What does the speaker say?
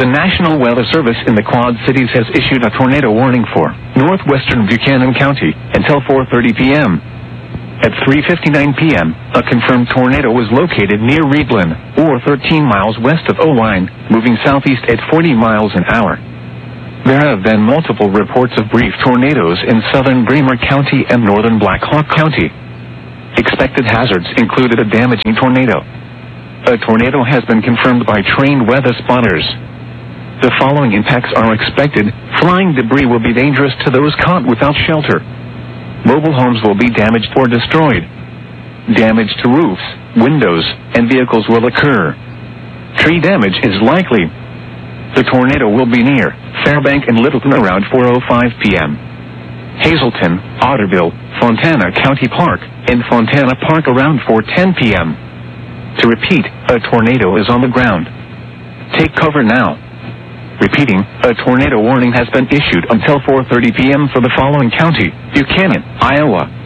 The National Weather Service in the Quad Cities has issued a tornado warning for northwestern Buchanan County until 4:30 p.m. At 3:59 p.m., a confirmed tornado was located near Reedland, or 13 miles west of Oline, moving southeast at 40 miles an hour. There have been multiple reports of brief tornadoes in southern Bremer County and northern Black Hawk County. Expected hazards included a damaging tornado. A tornado has been confirmed by trained weather spotters. The following impacts are expected. Flying debris will be dangerous to those caught without shelter. Mobile homes will be damaged or destroyed. Damage to roofs, windows, and vehicles will occur. Tree damage is likely. The tornado will be near Fairbank and Littleton around 4:05 p.m. Hazleton, Otterville, Fontana County Park, and Fontana Park around 4:10 p.m. To repeat, a tornado is on the ground. Take cover now. Repeating, a tornado warning has been issued until 4:30 p.m. for the following county: Buchanan, Iowa,